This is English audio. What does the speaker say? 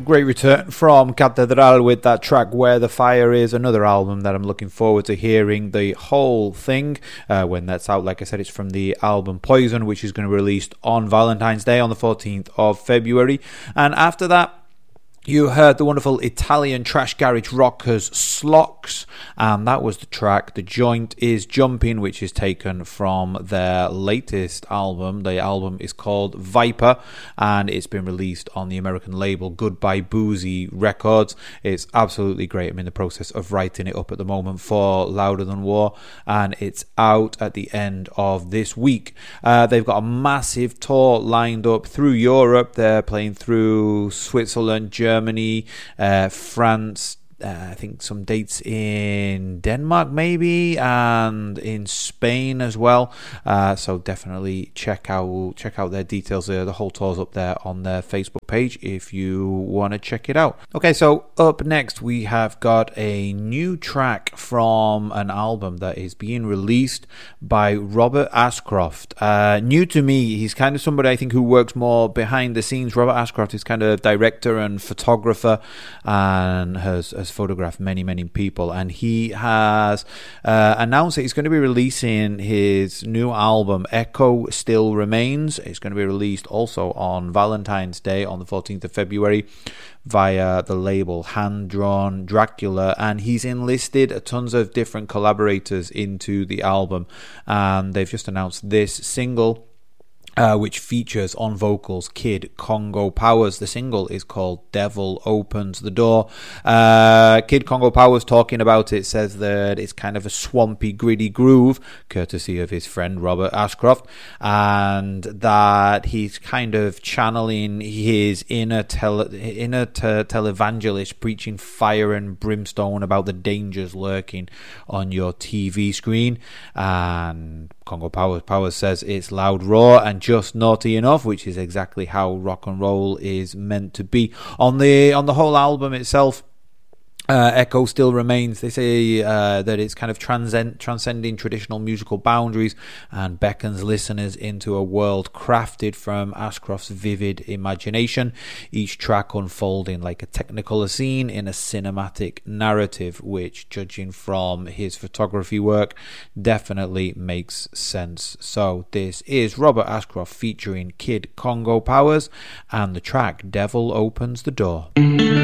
Great return from Catedral with that track Where the Fire Is, another album that I'm looking forward to hearing the whole thing when that's out. Like I said, it's from the album Poison, which is going to be released on Valentine's Day on the 14th of February. And after that, you heard the wonderful Italian trash garage rockers Slox, and that was the track The Joint Is Jumping, which is taken from their latest album. The album is called Viper, and it's been released on the American label Goodbye Boozy Records. It's absolutely great. I'm in the process of writing it up at the moment for Louder Than War, and it's out at the end of this week. They've got a massive tour lined up through Europe. They're playing through Switzerland, Germany, France, I think some dates in Denmark maybe, and in Spain as well. So definitely check out their details there. The whole tour's up there on their Facebook page if you want to check it out. Okay, so up next we have got a new track from an album that is being released by Robert Ashcroft. New to me, he's kind of somebody I think who works more behind the scenes. Robert Ashcroft is kind of director and photographer and has photographed many people, and he has announced that he's going to be releasing his new album Echo Still Remains. It's going to be released also on Valentine's Day on the 14th of February via the label Hand Drawn Dracula, and he's enlisted tons of different collaborators into the album, and they've just announced this single which features on vocals Kid Congo Powers. The single is called Devil Opens the Door. Kid Congo Powers, talking about it, says that it's kind of a swampy, gritty groove, courtesy of his friend Robert Ashcroft, and that he's kind of channeling his inner televangelist, preaching fire and brimstone about the dangers lurking on your TV screen. And Congo Powers says it's loud, raw, and just naughty enough, which is exactly how rock and roll is meant to be. On the whole album itself, Echo Still Remains, they say that it's kind of transcending traditional musical boundaries and beckons listeners into a world crafted from Ashcroft's vivid imagination, each track unfolding like a technicolor scene in a cinematic narrative, which, judging from his photography work, definitely makes sense. So this is Robert Ashcroft featuring Kid Congo Powers and the track Devil Opens the Door.